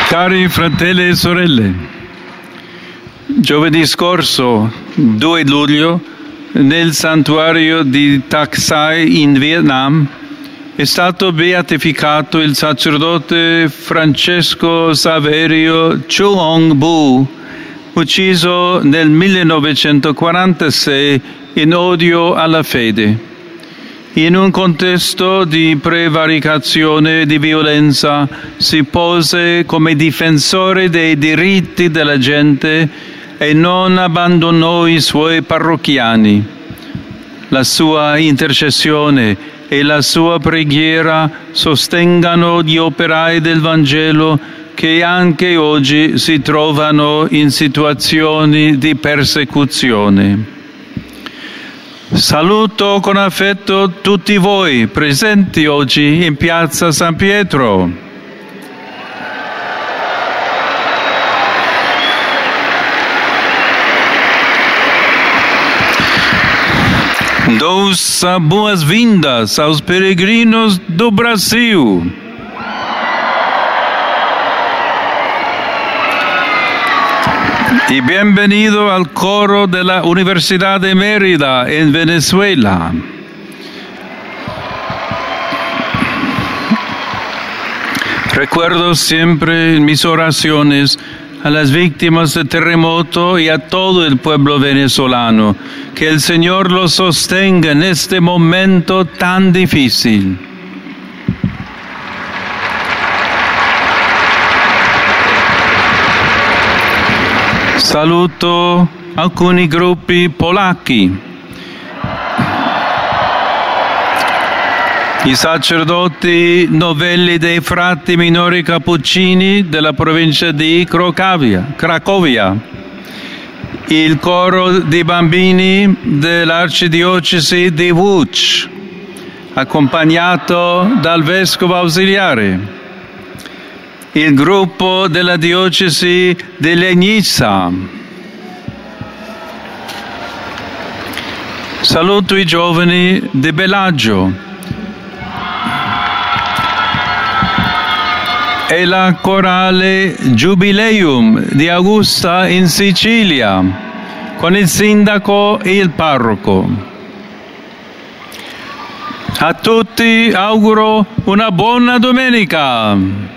Cari fratelli e sorelle, giovedì scorso, 2 luglio, nel santuario di Tak Sai in Vietnam, è stato beatificato il sacerdote Francesco Saverio Chuong Bu, ucciso nel 1946 in odio alla fede. In un contesto di prevaricazione e di violenza si pose come difensore dei diritti della gente e non abbandonò i suoi parrocchiani. La sua intercessione e la sua preghiera sostengano gli operai del Vangelo che anche oggi si trovano in situazioni di persecuzione. Saluto con affetto tutti voi presenti oggi in piazza San Pietro. Dou-vos boas-vindas aos peregrinos do Brasil. Y bienvenido al coro de la Universidad de Mérida en Venezuela. Recuerdo siempre en mis oraciones a las víctimas del terremoto y a todo el pueblo venezolano. Que el Señor los sostenga en este momento tan difícil. Saluto alcuni gruppi polacchi. I sacerdoti novelli dei frati minori cappuccini della provincia di Cracovia. Il coro di bambini dell'arcidiocesi di Łódź, accompagnato dal vescovo ausiliare. Il gruppo della diocesi di Legnica. Saluto i giovani di Bellagio e la corale Jubileum di Augusta in Sicilia, con il sindaco e il parroco. A tutti auguro una buona domenica.